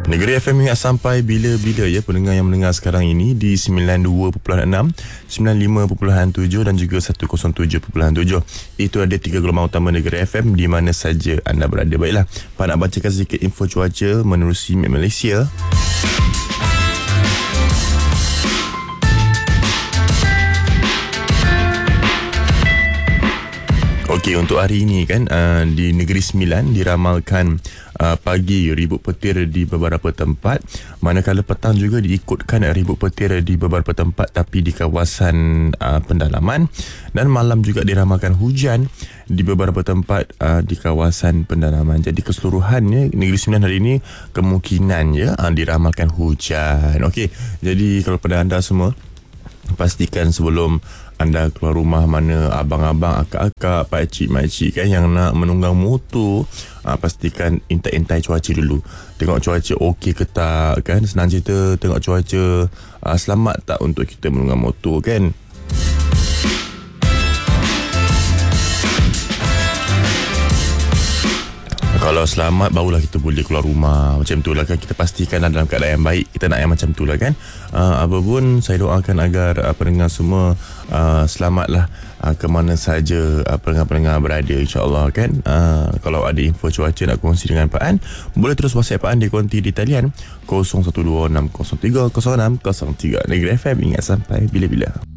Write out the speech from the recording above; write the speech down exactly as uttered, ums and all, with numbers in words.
Negeri F M ingat sampai bila-bila ya pendengar yang mendengar sekarang ini di sembilan puluh dua perpuluhan enam, sembilan puluh lima perpuluhan tujuh dan juga seratus tujuh perpuluhan tujuh. Itu ada tiga gelombang utama Negeri F M di mana saja anda berada. Baiklah, Pak nak bacakan sedikit info cuaca menerusi Map Malaysia. Okey, untuk hari ini kan uh, di Negeri Sembilan diramalkan uh, pagi ribut petir di beberapa tempat, manakala petang juga diikutkan ribut petir di beberapa tempat tapi di kawasan uh, pendalaman, dan malam juga diramalkan hujan di beberapa tempat uh, di kawasan pendalaman. Jadi keseluruhannya Negeri Sembilan hari ini kemungkinan ya uh, diramalkan hujan. Okey, jadi kalau pada anda semua, pastikan sebelum anda keluar rumah, mana abang-abang, akak-akak, pakcik, makcik kan yang nak menunggang motor, aa, pastikan intai-intai cuaca dulu. Tengok cuaca okey ke tak kan. Senang cerita, tengok cuaca aa, selamat tak untuk kita menunggang motor kan. Kalau selamat barulah kita boleh keluar rumah. Macam tu lah kan, kita pastikan dalam keadaan yang baik. Kita nak yang macam tu lah kan. uh, Apa pun saya doakan agar uh, pendengar semua uh, selamatlah uh, ke mana saja uh, pendengar-pendengar berada, insyaAllah kan. uh, Kalau ada info cuaca nak kongsi dengan Pak An, boleh terus WhatsApp Pak An di konti di talian kosong satu dua enam kosong tiga kosong enam kosong tiga. Negeri F M ingat sampai bila-bila.